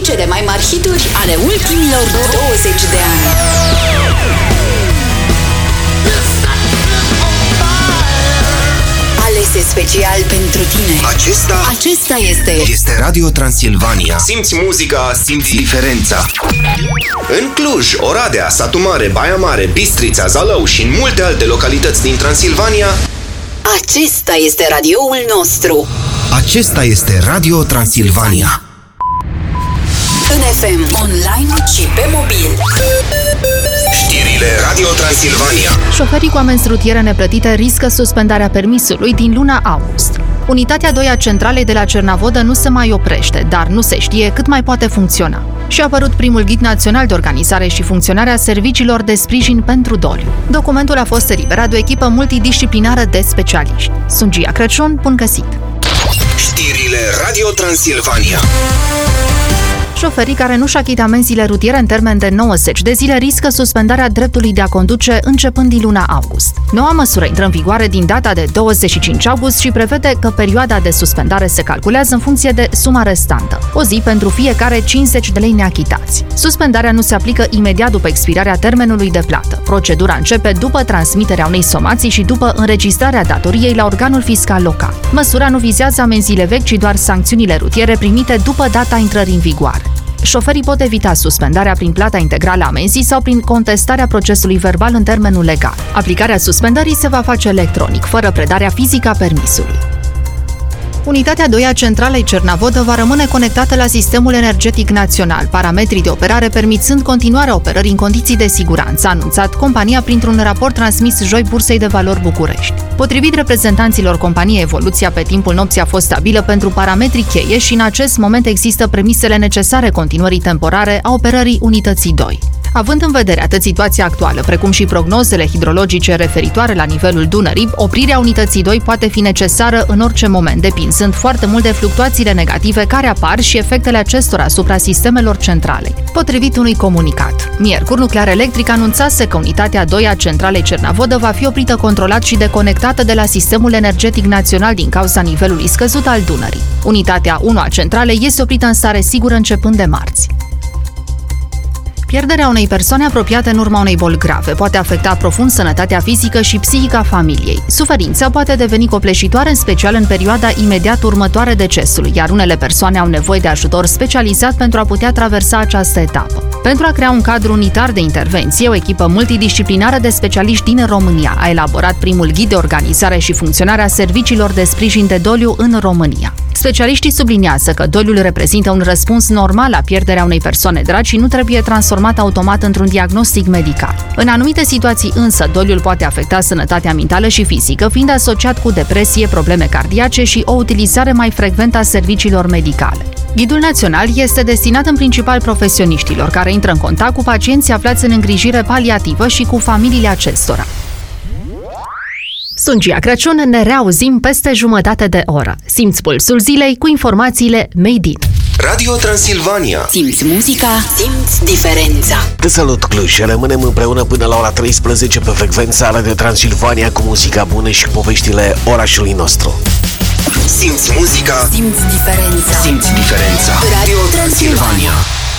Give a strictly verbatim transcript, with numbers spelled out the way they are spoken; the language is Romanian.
cele mai mari hituri ale ultimilor douăzeci de ani. Alese special pentru tine. Acesta Acesta este Este Radio Transilvania. Simți muzica, simți diferența. În Cluj, Oradea, Satu Mare, Baia Mare, Bistrița, Zalău și în multe alte localități din Transilvania, Acesta este radioul nostru. acesta este Radio Transilvania. În F M, online și pe mobil. Știrile Radio Transilvania. Șoferii cu amenzi rutiere neplătite riscă suspendarea permisului din luna august. Unitatea doi a centralei de la Cernavodă nu se mai oprește, dar nu se știe cât mai poate funcționa. Și a apărut primul ghid național de organizare și funcționare a serviciilor de sprijin pentru doliu. Documentul a fost eliberat de o echipă multidisciplinară de specialiști. Sunt Gia Crăciun, bun găsit! Știrile Radio Transilvania. Șoferii care nu-și achită amenziile rutiere în termen de nouăzeci de zile riscă suspendarea dreptului de a conduce începând din luna august. Noua măsură intră în vigoare din data de douăzeci și cinci august și prevede că perioada de suspendare se calculează în funcție de suma restantă, o zi pentru fiecare cincizeci de lei neachitați. Suspendarea nu se aplică imediat după expirarea termenului de plată. Procedura începe după transmiterea unei somații și după înregistrarea datoriei la organul fiscal local. Măsura nu vizează amenziile vechi, ci doar sancțiunile rutiere primite după data intrării în vigoare. Șoferii pot evita suspendarea prin plata integrală a amenzii sau prin contestarea procesului verbal în termenul legal. Aplicarea suspendării se va face electronic, fără predarea fizică a permisului. Unitatea doi a centralei Cernavodă va rămâne conectată la sistemul energetic național, parametrii de operare permițând continuarea operării în condiții de siguranță, a anunțat compania printr-un raport transmis joi Bursei de Valori București. Potrivit reprezentanților companiei, evoluția pe timpul nopții a fost stabilă pentru parametrii cheie și în acest moment există premisele necesare continuării temporare a operării unității doi. Având în vedere atât situația actuală, precum și prognozele hidrologice referitoare la nivelul Dunării, oprirea unității doi poate fi necesară în orice moment, depinzând foarte mult de fluctuațiile negative care apar și efectele acestora asupra sistemelor centralei. Potrivit unui comunicat, miercuri, Nuclear Electric anunțase că unitatea doi a centralei Cernavodă va fi oprită controlat și deconectată de la sistemul energetic național din cauza nivelului scăzut al Dunării. Unitatea unu a centralei este oprită în stare sigură începând de marți. Pierderea unei persoane apropiate în urma unei boli grave poate afecta profund sănătatea fizică și psihică a familiei. Suferința poate deveni copleșitoare, în special în perioada imediat următoare decesului, iar unele persoane au nevoie de ajutor specializat pentru a putea traversa această etapă. Pentru a crea un cadru unitar de intervenție, o echipă multidisciplinară de specialiști din România a elaborat primul ghid de organizare și funcționare a serviciilor de sprijin de doliu în România. Specialiștii subliniază că doliul reprezintă un răspuns normal la pierderea unei persoane dragi și nu trebuie transformat automat într-un diagnostic medical. În anumite situații însă, doliul poate afecta sănătatea mentală și fizică, fiind asociat cu depresie, probleme cardiace și o utilizare mai frecventă a serviciilor medicale. Ghidul național este destinat în principal profesioniștilor care intră în contact cu pacienții aflați în îngrijire paliativă și cu familiile acestora. Sunt Gia Crăciun, ne reauzim peste jumătate de oră. Simți pulsul zilei cu informațiile Made in Radio Transilvania. Simți muzica, simți diferența. Te salut, Cluj! Rămânem împreună până la ora treisprezece pe frecvența Radio Transilvania cu muzica bună și cu poveștile orașului nostru. Simți muzica, Simți diferența. simți diferența. Radio Transilvania.